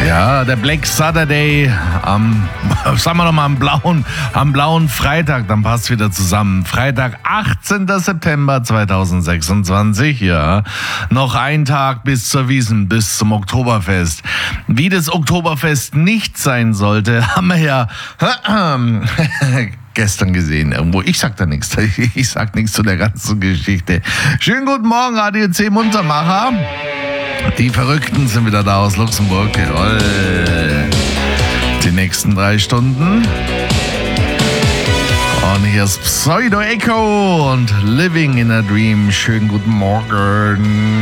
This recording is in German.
Ja, der Black Saturday sagen wir nochmal am blauen Freitag, dann passt wieder zusammen. Freitag, 18. September 2026, ja. Noch ein Tag bis zur Wiesn, bis zum Oktoberfest. Wie das Oktoberfest nicht sein sollte, haben wir ja gestern gesehen irgendwo. Ich sag da nichts. Ich sag nichts zu der ganzen Geschichte. Schönen guten Morgen, Radio C Muntermacher. Die Verrückten sind wieder da aus Luxemburg. Jawohl. Die nächsten 3 Stunden. Und hier ist Pseudo Echo und Living in a Dream. Schönen guten Morgen.